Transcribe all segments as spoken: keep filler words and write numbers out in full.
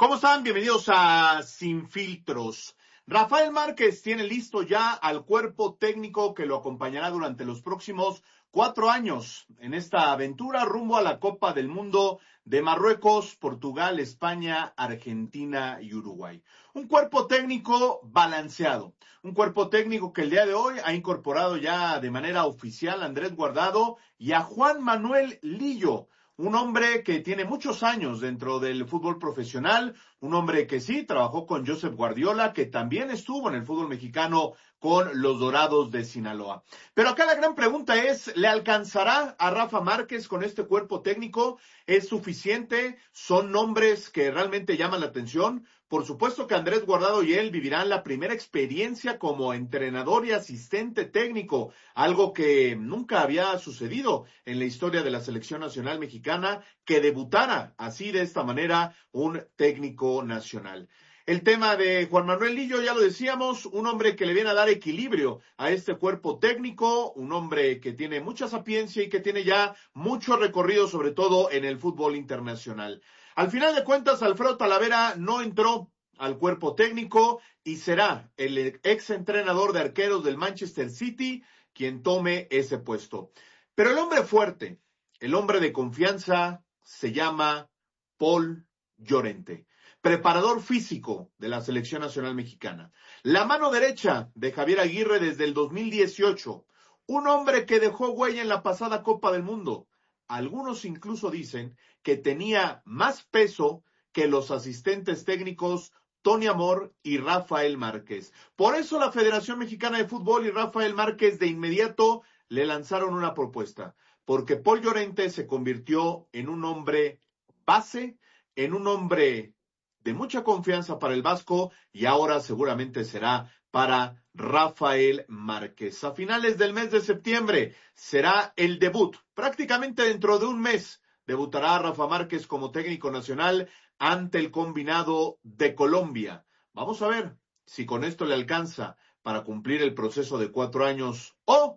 ¿Cómo están? Bienvenidos a Sin Filtros. Rafael Márquez tiene listo ya al cuerpo técnico que lo acompañará durante los próximos cuatro años en esta aventura rumbo a la Copa del Mundo de Marruecos, Portugal, España, Argentina y Uruguay. Un cuerpo técnico balanceado, un cuerpo técnico que el día de hoy ha incorporado ya de manera oficial a Andrés Guardado y a Juan Manuel Lillo. Un hombre que tiene muchos años dentro del fútbol profesional, un hombre que sí trabajó con Josep Guardiola, que también estuvo en el fútbol mexicano con los Dorados de Sinaloa. Pero acá la gran pregunta es, ¿le alcanzará a Rafa Márquez con este cuerpo técnico? ¿Es suficiente? ¿Son nombres que realmente llaman la atención? Por supuesto que Andrés Guardado y él vivirán la primera experiencia como entrenador y asistente técnico, algo que nunca había sucedido en la historia de la selección nacional mexicana, que debutara así de esta manera un técnico nacional. El tema de Juan Manuel Lillo, ya lo decíamos, un hombre que le viene a dar equilibrio a este cuerpo técnico, un hombre que tiene mucha sapiencia y que tiene ya mucho recorrido, sobre todo en el fútbol internacional. Al final de cuentas, Alfredo Talavera no entró al cuerpo técnico y será el ex entrenador de arqueros del Manchester City quien tome ese puesto. Pero el hombre fuerte, el hombre de confianza, se llama Paul Llorente, preparador físico de la Selección Nacional Mexicana. La mano derecha de Javier Aguirre desde el dos mil dieciocho. Un hombre que dejó huella en la pasada Copa del Mundo. Algunos incluso dicen que tenía más peso que los asistentes técnicos Tony Amor y Rafael Márquez. Por eso la Federación Mexicana de Fútbol y Rafael Márquez de inmediato le lanzaron una propuesta, porque Paul Llorente se convirtió en un hombre base, en un hombre de mucha confianza para el Vasco y ahora seguramente será para Rafael Márquez. A finales del mes de septiembre será el debut, prácticamente dentro de un mes debutará Rafa Márquez como técnico nacional ante el combinado de Colombia. Vamos a ver si con esto le alcanza para cumplir el proceso de cuatro años o,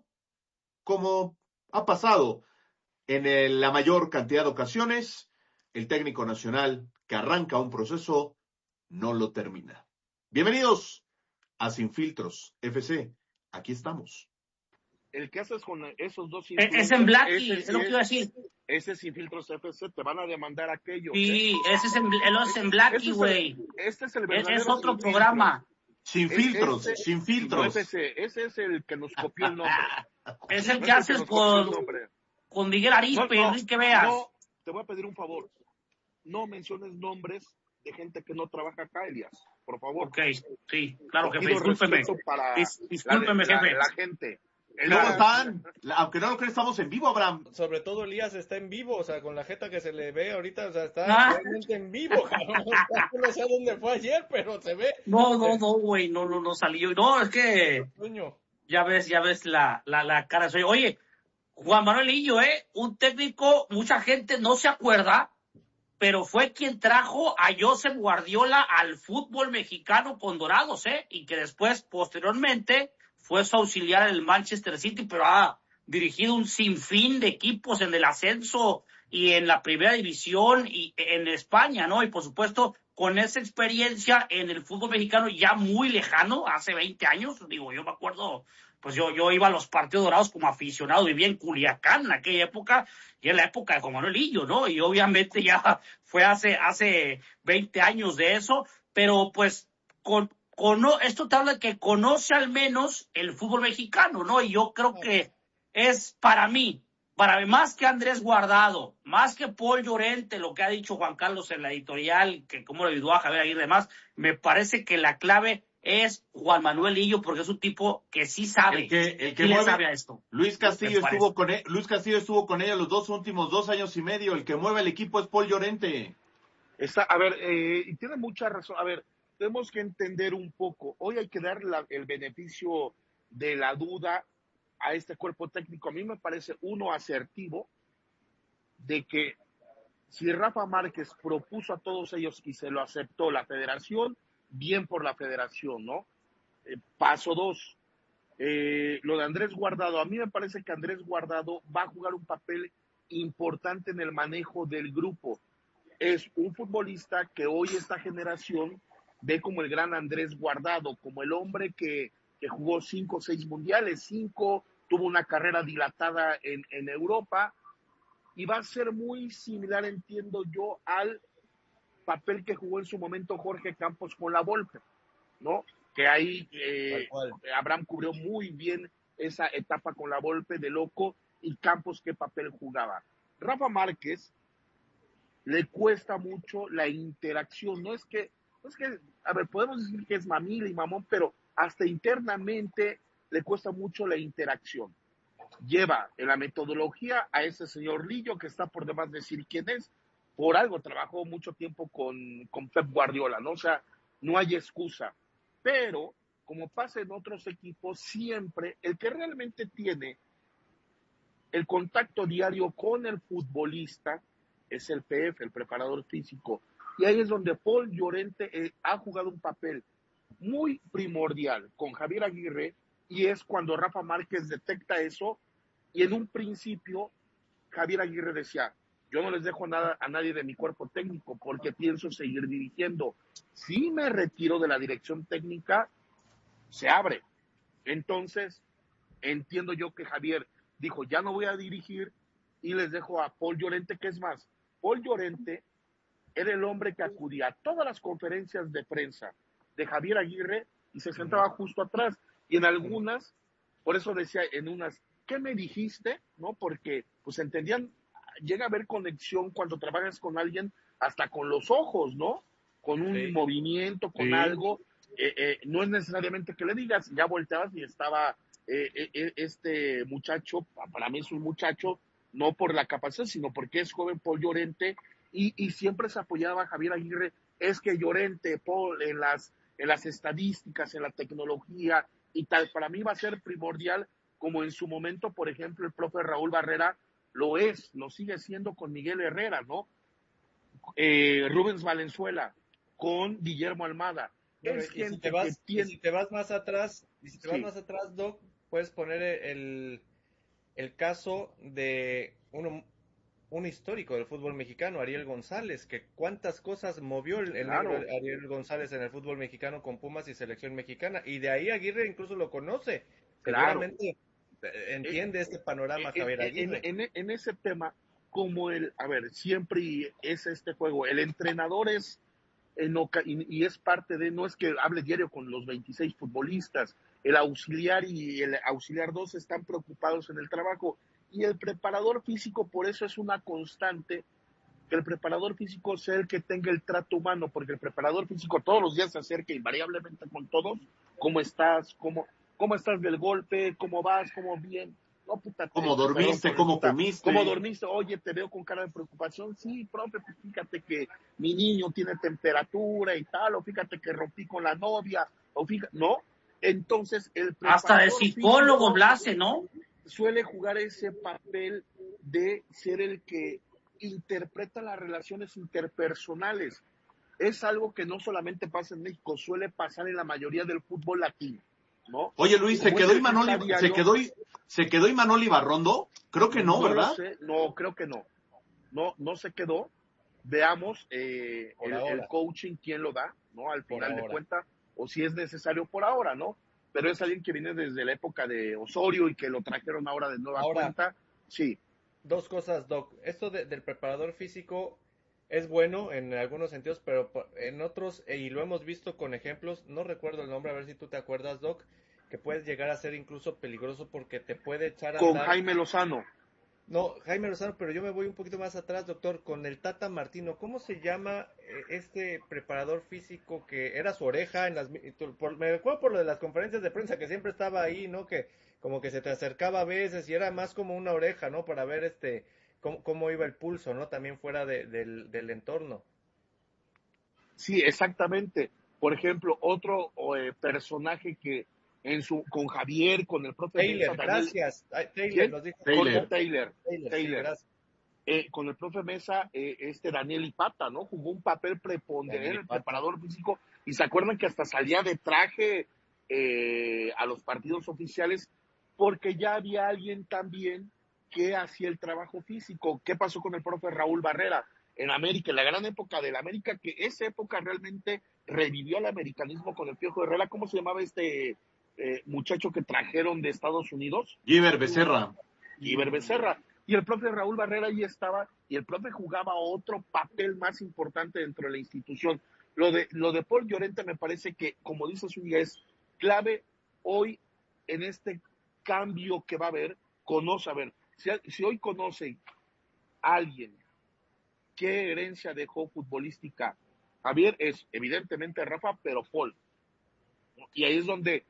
como ha pasado en el, la mayor cantidad de ocasiones, el técnico nacional que arranca un proceso no lo termina. Bienvenidos a Sin Filtros F C. Aquí estamos. El que haces con esos dos es en Blacky, es lo que iba a decir. Ese Sin Filtros F C, te van a demandar aquello. Sí, ¿eh? ese es en, el es en Blacky, güey. Este es el verdadero Es otro sin programa. Sin filtros, este, sin filtros. No, F C, ese es el que nos copió el nombre. Es el que no haces con, con Miguel Arispe, no, no, Enrique Veas. No, te voy a pedir un favor. No menciones nombres de gente que no trabaja acá, Elias, por favor. Ok, sí, claro, jefe, discúlpeme. Para Dis, discúlpeme, la, jefe. La, la gente. ¿Cómo están? Aunque no lo crean, estamos en vivo, Abraham. Sobre todo Elías está en vivo, o sea, con la jeta que se le ve ahorita, o sea, está ¿Ah? realmente en vivo, cabrón. No sé a dónde fue ayer, pero se ve. No, no, no, güey, no, no, no salió. No, es que ya ves, ya ves la, la, la cara. Oye, Juan Manuel Lillo, ¿eh? Un técnico, mucha gente no se acuerda, pero fue quien trajo a Josep Guardiola al fútbol mexicano con Dorados, ¿eh? Y que después, posteriormente, fue su auxiliar en el Manchester City, pero ha dirigido un sinfín de equipos en el ascenso y en la primera división y en España, ¿no? Y por supuesto, con esa experiencia en el fútbol mexicano ya muy lejano, hace veinte años, digo, yo me acuerdo, pues yo, yo iba a los partidos Dorados como aficionado, vivía en Culiacán en aquella época, y en la época de Juan Manuel Lillo, ¿no? Y obviamente ya fue hace, hace veinte años de eso, pero pues con, Cono, esto te habla de que conoce al menos el fútbol mexicano, ¿no? Y yo creo que es para mí, para mí, más que Andrés Guardado, más que Paul Llorente, lo que ha dicho Juan Carlos en la editorial, que cómo lo ayudó a Javier Aguirre y demás, me parece que la clave es Juan Manuel Lillo, porque es un tipo que sí sabe, el que, el que sí mueve, le sabe a esto. Luis Castillo estuvo con él, Luis Castillo estuvo con ella los dos últimos dos años y medio, el que mueve el equipo es Paul Llorente. Está, a ver, eh, y tiene mucha razón, a ver, tenemos que entender un poco. Hoy hay que dar la, el beneficio de la duda a este cuerpo técnico. A mí me parece uno asertivo de que si Rafa Márquez propuso a todos ellos y se lo aceptó la federación, bien por la federación, ¿no? Eh, paso dos, eh, lo de Andrés Guardado. A mí me parece que Andrés Guardado va a jugar un papel importante en el manejo del grupo. es un futbolista que hoy esta generación ve como el gran Andrés Guardado, como el hombre que, que jugó cinco o seis mundiales, cinco, tuvo una carrera dilatada en, en Europa, y va a ser muy similar, entiendo yo, al papel que jugó en su momento Jorge Campos con la Volpe, ¿no? Que ahí eh, Abraham cubrió muy bien esa etapa con la Volpe de loco, y Campos qué papel jugaba. Rafa Márquez le cuesta mucho la interacción, no es que, no es que, a ver, podemos decir que es mamila y mamón, pero hasta internamente le cuesta mucho la interacción. Lleva en la metodología a ese señor Lillo, que está por demás decir quién es, por algo trabajó mucho tiempo con, con Pep Guardiola, ¿no? O sea, no hay excusa. Pero, como pasa en otros equipos, siempre el que realmente tiene el contacto diario con el futbolista es el P F, el preparador físico. Y ahí es donde Paul Llorente eh, ha jugado un papel muy primordial con Javier Aguirre, y es cuando Rafa Márquez detecta eso, y en un principio Javier Aguirre decía, yo no les dejo nada a nadie de mi cuerpo técnico porque pienso seguir dirigiendo. Si me retiro de la dirección técnica, se abre. Entonces, entiendo yo que Javier dijo, ya no voy a dirigir, y les dejo a Paul Llorente, que es más, Paul Llorente era el hombre que acudía a todas las conferencias de prensa de Javier Aguirre y se sentaba justo atrás, y en algunas, por eso decía en unas, ¿qué me dijiste? ¿No? Porque pues entendían, llega a haber conexión cuando trabajas con alguien hasta con los ojos, ¿no? Con un sí. movimiento, con sí. algo, eh, eh, no es necesariamente que le digas, ya volteabas y estaba eh, eh, este muchacho, para mí es un muchacho, no por la capacidad, sino porque es joven Paul Llorente, y, y siempre se apoyaba a Javier Aguirre, es que Llorente, Paul, en las, en las estadísticas, en la tecnología y tal, para mí va a ser primordial, como en su momento, por ejemplo, el profe Raúl Barrera lo es, lo sigue siendo con Miguel Herrera, ¿no? Eh, Rubens Valenzuela, con Guillermo Almada. Bueno, es y, gente si te vas, que tiene... y si te vas más atrás, y si te vas sí. más atrás, Doc, puedes poner el, el caso de uno, un histórico del fútbol mexicano, Ariel González, que cuántas cosas movió el, el claro. negro Ariel González en el fútbol mexicano con Pumas y selección mexicana, y de ahí Aguirre incluso lo conoce. Claro. Seguramente entiende eh, este panorama eh, Javier Aguirre. En, en, en ese tema, como el, a ver, siempre es este juego, el entrenador es, en, y, y es parte de, no es que hable diario con los veintiséis futbolistas, el auxiliar y el auxiliar dos están preocupados en el trabajo, y el preparador físico, por eso es una constante, que el preparador físico sea el que tenga el trato humano, porque el preparador físico todos los días se acerca invariablemente con todos, ¿cómo estás? ¿Cómo, cómo estás del golpe? ¿Cómo vas? ¿Cómo bien? No, puta, ¿Cómo dormiste? ¿Cómo comiste? ¿Cómo dormiste? Oye, te veo con cara de preocupación. Sí, profe, pues fíjate que mi niño tiene temperatura y tal, o fíjate que rompí con la novia, o fíjate, ¿no? Entonces, el hasta de psicólogo Blase, ¿no? Suele jugar ese papel de ser el que interpreta las relaciones interpersonales. Es algo que no solamente pasa en México, suele pasar en la mayoría del fútbol latino, ¿no? Oye, Luis, ¿se quedó, Imanol, ¿se, quedó, ¿se quedó Imanol Ibarrondo? Creo que no, no ¿verdad? Lo sé, no, creo que no. No, no se quedó. Veamos eh, el, el coaching, quién lo da, ¿no? Al final de cuentas, o si es necesario por ahora, ¿no? Pero es alguien que viene desde la época de Osorio y que lo trajeron ahora de nueva ahora, cuenta. Sí. Dos cosas, Doc. Esto de, del preparador físico es bueno en algunos sentidos, pero en otros, y lo hemos visto con ejemplos, no recuerdo el nombre, a ver si tú te acuerdas, Doc, que puedes llegar a ser incluso peligroso porque te puede echar a Con andar... Jaime Lozano. No, Jaime Lozano, pero yo me voy un poquito más atrás, doctor, con el Tata Martino. ¿Cómo se llama este preparador físico que era su oreja en las... Por, me acuerdo por lo de las conferencias de prensa, que siempre estaba ahí, ¿no? Que como que se te acercaba a veces y era más como una oreja, ¿no? Para ver este cómo, cómo iba el pulso, ¿no? También fuera de, del, del entorno. Sí, exactamente. Por ejemplo, otro eh, personaje que en su con Javier, con el profe Taylor, Mesa, gracias. Ay, Taylor, nos dijo. Taylor, Taylor, Taylor, Taylor. Sí, gracias. Eh, con el profe Mesa, eh, este Daniel Ipata, ¿no? Jugó un papel preponderante, el preparador físico, y se acuerdan que hasta salía de traje eh, a los partidos oficiales, porque ya había alguien también que hacía el trabajo físico. ¿Qué pasó con el profe Raúl Barrera? en América, en la gran época del América, que esa época realmente revivió el americanismo con el Piojo Herrera. ¿Cómo se llamaba este eh, muchacho que trajeron de Estados Unidos? Giver Becerra. Giver Becerra. Y el profe Raúl Barrera ahí estaba, y el profe jugaba otro papel más importante dentro de la institución. Lo de, lo de Paul Llorente me parece que, como dice Zúñiga, es clave hoy en este cambio que va a haber. Conoce, a ver, si, si hoy conoce a alguien qué herencia dejó futbolística Javier, es evidentemente Rafa, pero Paul. Y ahí es donde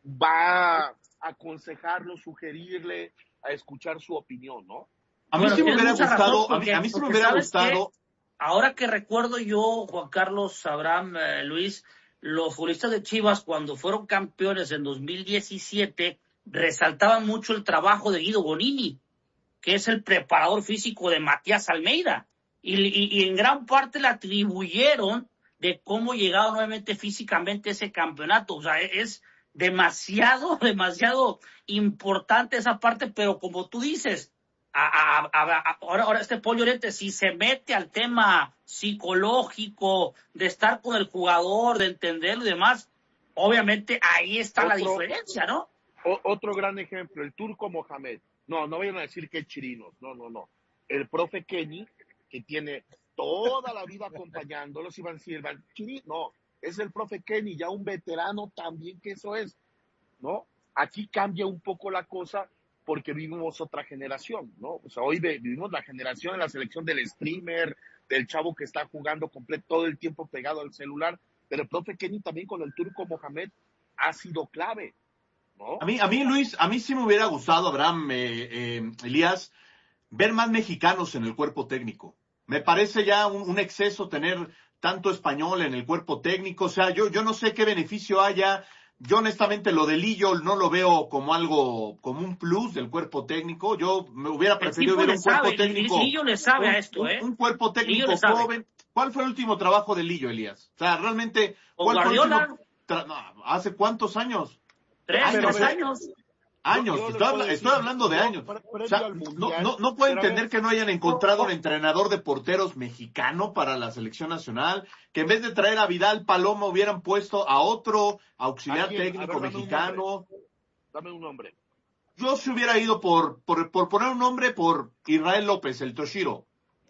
va a aconsejarlo, sugerirle, a escuchar su opinión, ¿no? A mí Bueno, sí me hubiera tienes mucha gustado, razón, a mí, porque- a mí sí me porque hubiera ¿sabes gustado. Ahora que recuerdo yo, Juan Carlos, Abraham, eh, Luis, los futbolistas de Chivas cuando fueron campeones en dos mil diecisiete resaltaban mucho el trabajo de Guido Bonini, que es el preparador físico de Matías Almeida, y, y, y en gran parte le atribuyeron de cómo llegaba nuevamente físicamente ese campeonato. O sea, es demasiado, demasiado importante esa parte, pero como tú dices, A, a, a, a, ahora, ahora este Paul Llorente, si se mete al tema psicológico, de estar con el jugador, de entenderlo y demás, obviamente ahí está Otro, la diferencia, ¿no? O, otro gran ejemplo, el turco Mohamed. No, no vayan a decir que es chirinos, no, no, no. El profe Kenny, que tiene toda la vida acompañándolos, iban a decir, Chiri, no, es el profe Kenny, ya un veterano también que eso es, ¿no? Aquí cambia un poco la cosa, porque vivimos otra generación, ¿no? O sea, hoy vivimos la generación de la selección del streamer, del chavo que está jugando completo todo el tiempo pegado al celular, pero el profe Kenny también con el turco Mohamed ha sido clave, ¿no? A mí, a mí, Luis, a mí sí me hubiera gustado, Abraham, eh, eh, Elías, ver más mexicanos en el cuerpo técnico. Me parece ya un, un exceso tener tanto español en el cuerpo técnico. O sea, yo, yo no sé qué beneficio haya. Yo honestamente lo de Lillo no lo veo como algo, como un plus del cuerpo técnico. Yo me hubiera preferido ver un cuerpo sabe, técnico. Lillo le sabe un, a esto, ¿eh? Un, un cuerpo técnico joven. ¿Cuál fue el último trabajo de Lillo, Elías? O sea, realmente, ¿cuál fue el último tra- no, ¿hace cuántos años? Tres, años, tres ¿eh? años. Años, Yo, yo estoy, habla, decir, estoy hablando de yo, años. Pre o sea, mundial, no, no, no puedo entender ver, que no hayan encontrado no, un entrenador de porteros mexicano para la selección nacional, que en vez de traer a Vidal Paloma hubieran puesto a otro auxiliar técnico ver, mexicano. Un dame un nombre. Yo se hubiera ido por, por, por poner un nombre por Israel López, el Toshiro.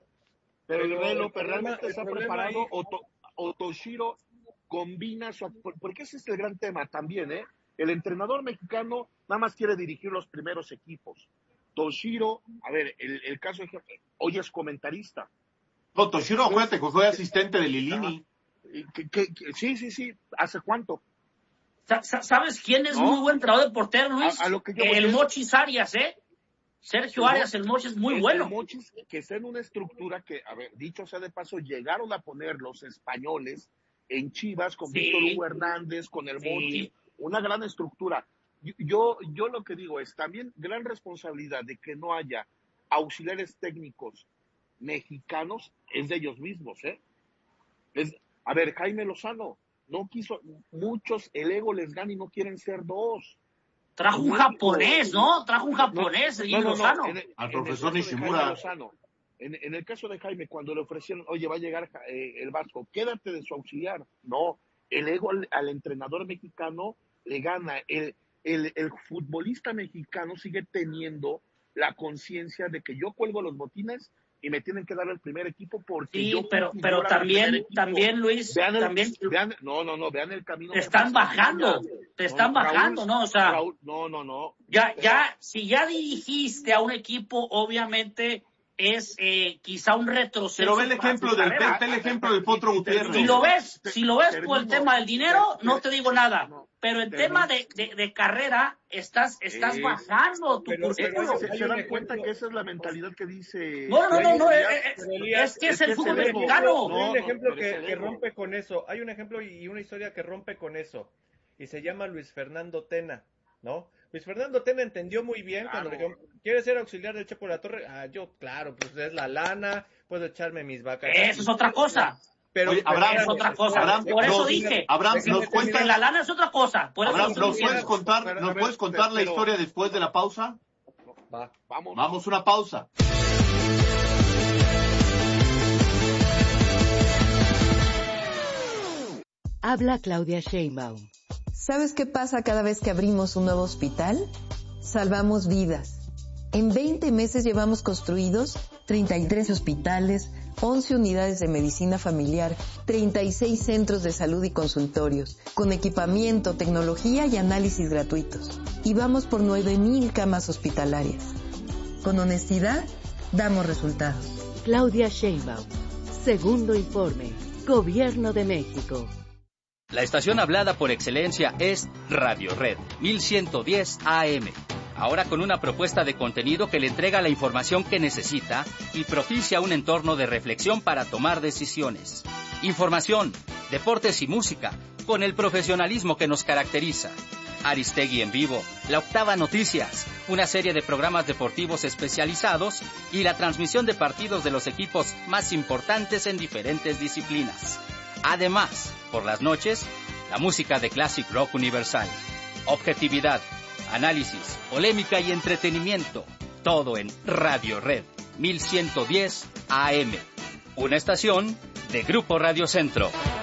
Pero, Pero Israel López realmente está preparado, ahí... o, to, o Toshiro combina su... Porque ese es el gran tema también, ¿eh? El entrenador mexicano nada más quiere dirigir los primeros equipos. Toshiro, a ver, el, el caso de hoy es comentarista. No, Toshiro, acuérdate que fue asistente de Lilini. ¿Qué, qué, qué, sí, sí, sí. ¿Hace cuánto? ¿Sabes quién es ¿No? muy buen entrenador de portero, Luis? A, a lo que yo el es... Mochis Arias, ¿eh? Sergio el Arias, el Mochis es muy el, bueno. El Mochis, que está en una estructura que, a ver, dicho sea de paso, llegaron a poner los españoles en Chivas con sí. Víctor Hugo Hernández, con el sí. Mochis, una gran estructura. Yo, yo lo que digo es también gran responsabilidad de que no haya auxiliares técnicos mexicanos es de ellos mismos, ¿eh? Es, a ver, Jaime Lozano no quiso, muchos el ego les gana y no quieren ser dos. Trajo un japonés, ¿no? Trajo un japonés, no, no, no, Lozano. No, el, al profesor Nishimura. En, en el caso de Jaime, cuando le ofrecieron, oye, va a llegar eh, el Vasco, quédate de su auxiliar. No, el ego al, al entrenador mexicano le gana. El, el, el futbolista mexicano sigue teniendo la conciencia de que yo cuelgo los botines y me tienen que dar el primer equipo porque sí, yo pero pero también también Luis vean el, también vean, no no no vean el camino te están bajando te están no, bajando Raúl, no o sea Raúl, no no no ya ya si ya dirigiste a un equipo obviamente es eh, quizá un retroceso. Pero ve el ejemplo del ve el ejemplo del Potro Gutiérrez. Si lo ves, si lo ves por el tema del dinero, no te digo nada. Pero el tema de, de, de carrera, estás, estás es, bajando tu pero, pero se, se dan cuenta que esa es la mentalidad que dice. No, no, no, no, es, es que es el fútbol mexicano. Hay un ejemplo que, que rompe con eso. Hay un ejemplo y una historia que rompe con eso. Y se llama Luis Fernando Tena, ¿no? Luis Fernando Tena entendió muy bien claro. cuando le dijeron, ¿quieres ser auxiliar del Chepo de la Torre? Ah, yo, claro, pues es la lana, puedo echarme mis vacas. Eso es otra cosa. Pero Oye, Abraham, es otra cosa. Abraham, por eso nos, dije. Abraham, nos cuentas, la lana es otra cosa. Por Abraham, eso ¿nos puedes contar, pero, ¿nos ver, puedes contar pero, la historia después de la pausa? Va, vamos. Vamos una pausa. Habla Claudia Sheinbaum. ¿Sabes qué pasa cada vez que abrimos un nuevo hospital? Salvamos vidas. En veinte meses llevamos construidos treinta y tres hospitales, once unidades de medicina familiar, treinta y seis centros de salud y consultorios, con equipamiento, tecnología y análisis gratuitos. Y vamos por nueve mil camas hospitalarias. Con honestidad, damos resultados. Claudia Sheinbaum. Segundo informe. Gobierno de México. La estación hablada por excelencia es Radio Red mil ciento diez A M. Ahora con una propuesta de contenido que le entrega la información que necesita y propicia un entorno de reflexión para tomar decisiones. Información, deportes y música, con el profesionalismo que nos caracteriza. Aristegui en vivo, La Octava Noticias, una serie de programas deportivos especializados y la transmisión de partidos de los equipos más importantes en diferentes disciplinas. Además, por las noches, la música de Classic Rock Universal. Objetividad, análisis, polémica y entretenimiento. Todo en Radio Red mil ciento diez A M. Una estación de Grupo Radio Centro.